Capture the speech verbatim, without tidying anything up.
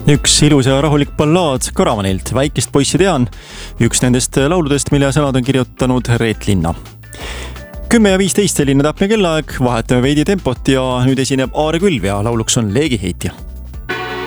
Üks ilus ja rahulik ballaad Karavanilt, Väikest poissi tean, üks nendest lauludest, mille sõnad on kirjutanud Reet Linna. kümme ja viisteist selline täpne kellaaeg, vahetame veidi tempot ja nüüd esineb Aare Külv ja lauluks on Leegiheitja.